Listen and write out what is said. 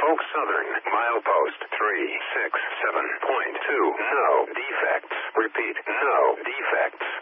Norfolk Southern, milepost 367.2. No defects. Repeat, no defects.